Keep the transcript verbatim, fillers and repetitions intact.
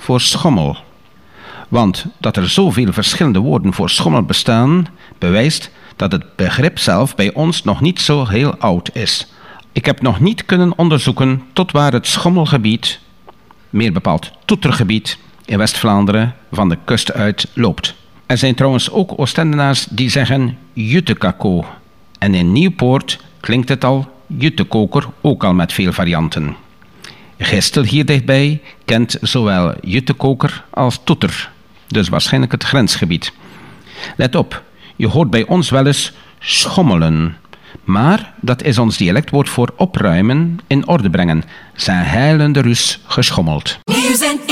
voor schommel. Want dat er zoveel verschillende woorden voor schommel bestaan, bewijst dat het begrip zelf bij ons nog niet zo heel oud is. Ik heb nog niet kunnen onderzoeken tot waar het schommelgebied, meer bepaald toetergebied, in West-Vlaanderen van de kust uit loopt. Er zijn trouwens ook Oostendenaars die zeggen juttekako. En in Nieuwpoort klinkt het al juttekoker, ook al met veel varianten. Gistel hier dichtbij kent zowel juttekoker als toeter, dus waarschijnlijk het grensgebied. Let op, je hoort bij ons wel eens schommelen, maar dat is ons dialectwoord voor opruimen, in orde brengen. Zijn heilende rus geschommeld.